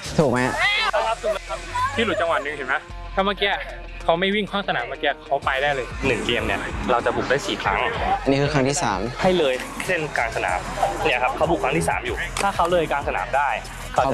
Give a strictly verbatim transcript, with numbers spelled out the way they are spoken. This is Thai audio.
ถูกไหมที่หลุดจังหวะหนึ่งเห็นไหมถ้าเมื่อกี้เขาไม่วิ่งข้างสนามเมื่อกี้เขาไปได้เลยหนึ่งเกมเนี่ยเราจะบุกได้สี่ครั้งอันนี้คือครั้งที่สามให้เลยเส้นกลางสนามเนี่ยครับเขาบุกครั้งที่สามอยู่ ถ้าเขาเลยกลางสนามได้